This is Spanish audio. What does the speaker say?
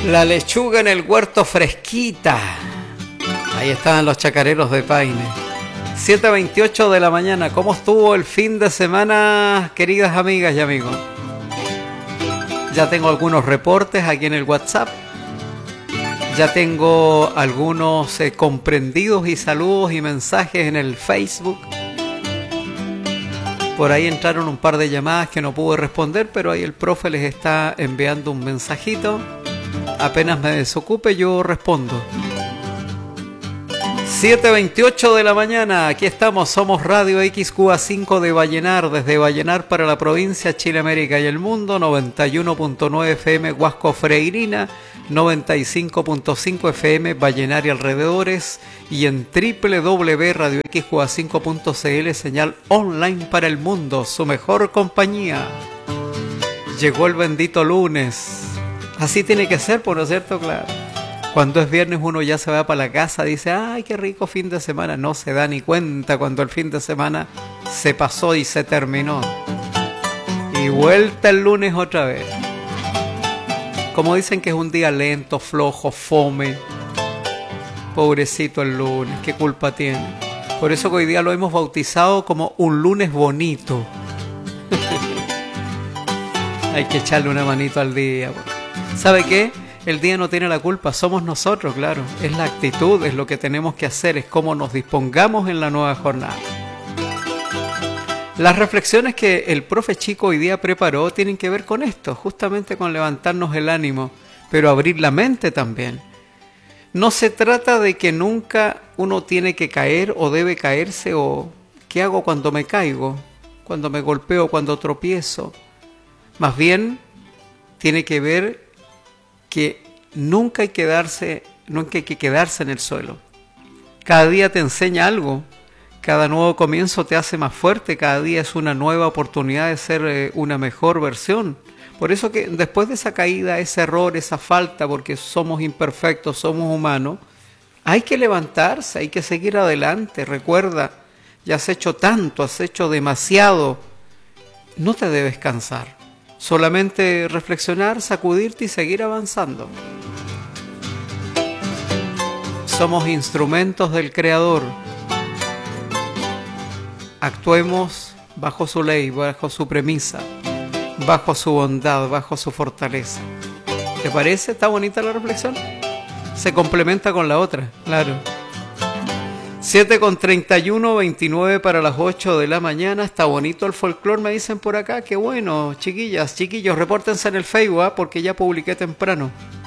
La lechuga en el huerto fresquita. Ahí estaban los chacareros de Paine. 7:28 de la mañana. ¿Cómo estuvo el fin de semana, queridas amigas y amigos? Ya tengo algunos reportes aquí en el WhatsApp. Ya tengo algunos comprendidos y saludos y mensajes en el Facebook. Por ahí entraron un par de llamadas que no pude responder, pero ahí el profe les está enviando un mensajito. Apenas me desocupe, yo respondo. 7:28 de la mañana, aquí estamos, somos Radio XQA5 de Vallenar, desde Vallenar para la provincia, Chile, América y el mundo, 91.9 FM Huasco Freirina, 95.5 FM Vallenar y alrededores, y en www.radioxqa5.cl, señal online para el mundo, su mejor compañía. Llegó el bendito lunes, así tiene que ser, ¿por no es cierto? Claro. Cuando es viernes uno ya se va para la casa, dice, ay, qué rico fin de semana. No se da ni cuenta cuando el fin de semana se pasó y se terminó. Y vuelta el lunes otra vez. Como dicen que es un día lento, flojo, fome. Pobrecito el lunes, ¿qué culpa tiene? Por eso que hoy día lo hemos bautizado como un lunes bonito. Hay que echarle una manito al día. ¿Sabe qué? El día no tiene la culpa, somos nosotros, claro. Es la actitud, es lo que tenemos que hacer, es cómo nos dispongamos en la nueva jornada. Las reflexiones que el profe Chico hoy día preparó tienen que ver con esto, justamente con levantarnos el ánimo, pero abrir la mente también. No se trata de que nunca uno tiene que caer o debe caerse o ¿qué hago cuando me caigo? Cuando me golpeo, cuando tropiezo. Más bien, tiene que ver que nunca hay que quedarse en el suelo. Cada día te enseña algo, cada nuevo comienzo te hace más fuerte, cada día es una nueva oportunidad de ser una mejor versión. Por eso que después de esa caída, ese error, esa falta, porque somos imperfectos, somos humanos, hay que levantarse, hay que seguir adelante. Recuerda, ya has hecho tanto, has hecho demasiado, no te debes cansar. Solamente reflexionar, sacudirte y seguir avanzando. Somos instrumentos del Creador. Actuemos bajo su ley, bajo su premisa, bajo su bondad, bajo su fortaleza. ¿Te parece? ¿Está bonita la reflexión? Se complementa con la otra, claro. 7:31, 29 para las 8 de la mañana. Está bonito el folclore, me dicen por acá. Qué bueno, chiquillas, chiquillos, repórtense en el Facebook, porque ya publiqué temprano.